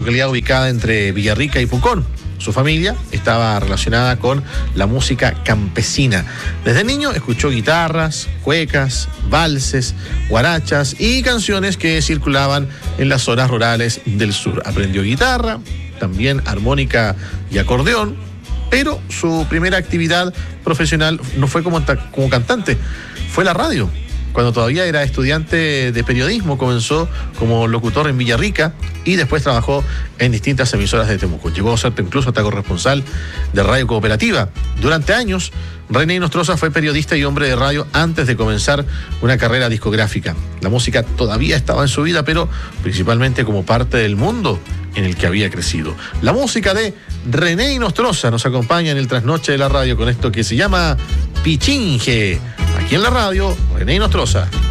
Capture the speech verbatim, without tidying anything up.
localidad ubicada entre Villarrica y Pucón. Su familia estaba relacionada con la música campesina. Desde niño escuchó guitarras, cuecas, valses, guarachas y canciones que circulaban en las zonas rurales del sur. Aprendió guitarra, también armónica y acordeón, pero su primera actividad profesional no fue como, como cantante, fue la radio. Cuando todavía era estudiante de periodismo, comenzó como locutor en Villarrica y después trabajó en distintas emisoras de Temuco. Llegó a ser incluso hasta corresponsal de Radio Cooperativa. Durante años, René Inostroza fue periodista y hombre de radio antes de comenzar una carrera discográfica. La música todavía estaba en su vida, pero principalmente como parte del mundo en el que había crecido. La música de René Inostroza nos acompaña en el trasnoche de la radio con esto que se llama Pichinje. Aquí en la radio, René Inostroza.